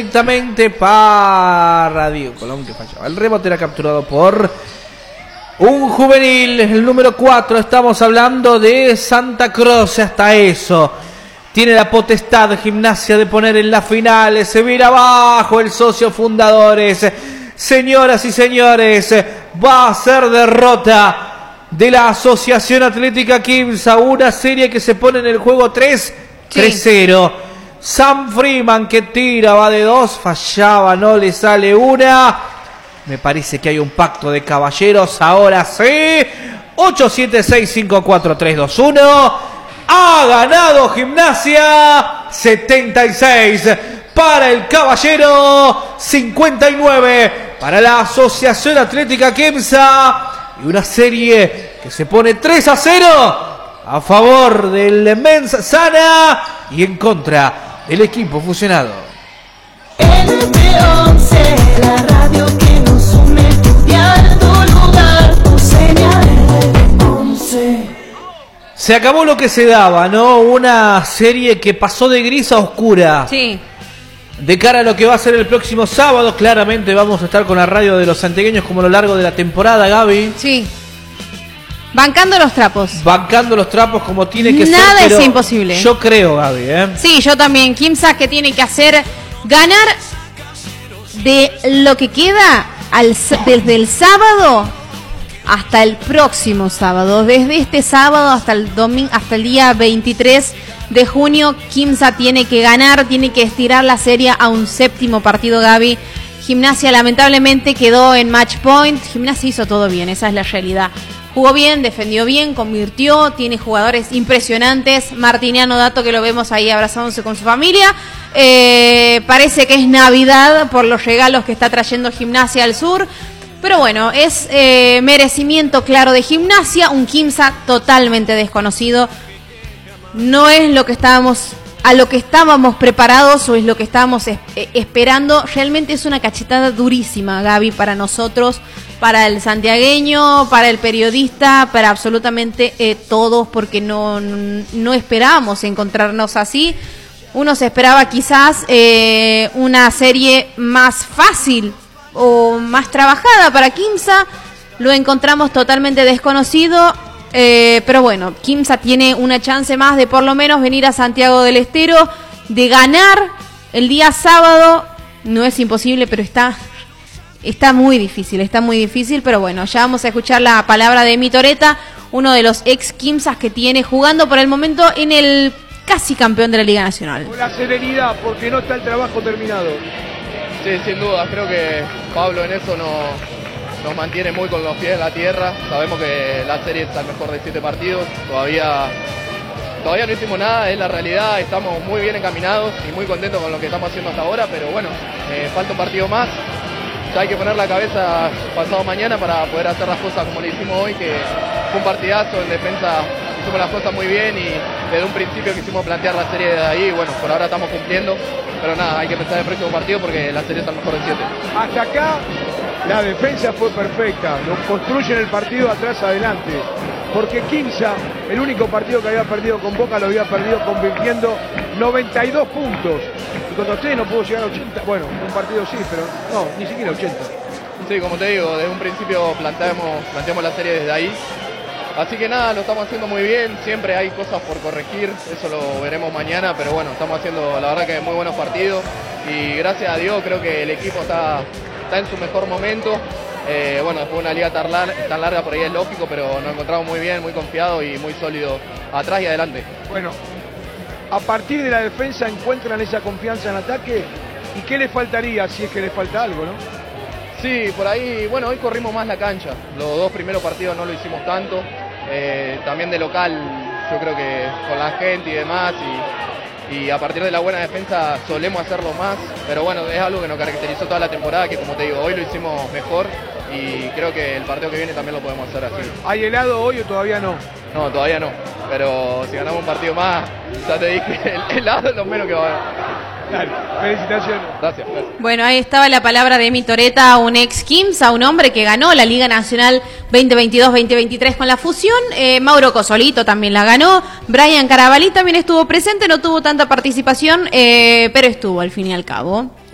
Directamente para Diego Colón, que falló. El rebote era capturado por un juvenil, el número 4. Estamos hablando de Santa Cruz. Hasta eso tiene la potestad de Gimnasia de poner en las finales. Se viene abajo el socio fundadores. Señoras y señores, va a ser derrota de la Asociación Atlética Quimsa. Una serie que se pone en el juego 3-0. Sam Freeman que tira, va de 2, fallaba, no le sale una. Me parece que hay un pacto de caballeros, ahora sí. 8765432-1. Ha ganado Gimnasia. 76 para el Caballero, 59 para la Asociación Atlética Quimsa. Y una serie que se pone 3-0 a favor del Mensa Sana y en contra del equipo fusionado. LB11, la radio que nos une, tu dial, tu lugar, tu señal. LB11. Se acabó lo que se daba, ¿no? Una serie que pasó de gris a oscura. Sí. De cara a lo que va a ser el próximo sábado, claramente vamos a estar con la radio de los santiagueños como a lo largo de la temporada, Gaby. Sí. Bancando los trapos. Bancando los trapos como tiene que ser. Nada pero es imposible. Yo creo, Gaby, ¿eh? Sí, yo también. Quimsa que tiene que hacer ganar de lo que queda desde el sábado hasta el próximo sábado. Desde este sábado hasta el domingo, hasta el día 23 de junio, Quimsa tiene que ganar, tiene que estirar la serie a un séptimo partido, Gaby. Gimnasia lamentablemente quedó en match point. Gimnasia hizo todo bien, esa es la realidad. Jugó bien, defendió bien, convirtió, tiene jugadores impresionantes. Martiniano Dato, que lo vemos ahí abrazándose con su familia. Parece que es Navidad por los regalos que está trayendo Gimnasia al sur. Pero bueno, es merecimiento claro de Gimnasia. Un Quimsa totalmente desconocido. No es lo que estábamos, a lo que estábamos preparados o es lo que estábamos esperando. Realmente es una cachetada durísima, Gaby, para nosotros, para el santiagueño, para el periodista, para absolutamente todos, porque no esperábamos encontrarnos así. Uno se esperaba quizás una serie más fácil o más trabajada para Quimsa. Lo encontramos totalmente desconocido. Pero bueno, Quimsa tiene una chance más de por lo menos venir a Santiago del Estero, de ganar el día sábado. No es imposible, pero está muy difícil, pero bueno, ya vamos a escuchar la palabra de Mitoreta, uno de los ex Quimsas que tiene jugando por el momento en el casi campeón de la Liga Nacional. Con la serenidad, porque no está el trabajo terminado. Sí, sin duda, creo que Pablo en eso nos mantiene muy con los pies en la tierra. Sabemos que la serie es al mejor de 7 partidos, todavía no hicimos nada, es la realidad, estamos muy bien encaminados y muy contentos con lo que estamos haciendo hasta ahora, pero bueno, falta un partido más. Ya hay que poner la cabeza pasado mañana para poder hacer las cosas como le hicimos hoy, que fue un partidazo. En defensa hicimos las cosas muy bien y desde un principio quisimos plantear la serie de ahí. Bueno, por ahora estamos cumpliendo, pero nada, hay que pensar en el próximo partido porque la serie es al mejor de 7. Hasta acá la defensa fue perfecta, nos construyen el partido atrás adelante, porque Quimsa, el único partido que había perdido con Boca, lo había perdido convirtiendo 92 puntos. Y contra ustedes no pudo llegar a 80, bueno, un partido sí, pero no, ni siquiera 80. Sí, como te digo, desde un principio planteamos la serie desde ahí. Así que nada, lo estamos haciendo muy bien, siempre hay cosas por corregir, eso lo veremos mañana, pero bueno, estamos haciendo la verdad que muy buenos partidos y gracias a Dios creo que el equipo está en su mejor momento. Bueno, después de una liga tan larga por ahí es lógico, pero nos encontramos muy bien, muy confiados y muy sólidos atrás y adelante. Bueno, a partir de la defensa encuentran esa confianza en ataque. ¿Y qué les faltaría si es que les falta algo, no? Sí, por ahí, bueno, hoy corrimos más la cancha. Los 2 primeros partidos no lo hicimos tanto. También de local, yo creo que con la gente y demás, y a partir de la buena defensa solemos hacerlo más. Pero bueno, es algo que nos caracterizó toda la temporada, que como te digo, hoy lo hicimos mejor y creo que el partido que viene también lo podemos hacer así. ¿Hay helado hoy o todavía no? No, todavía no. Pero si ganamos un partido más, ya te dije, el helado es lo menos que va a haber. Dale, felicitaciones. Gracias. Bueno, ahí estaba la palabra de Mitoreta, un ex Quimsa, un hombre que ganó la Liga Nacional 2022-2023 con la fusión. Mauro Cosolito también la ganó. Brian Carabalí también estuvo presente, no tuvo tanta participación, pero estuvo al fin y al cabo.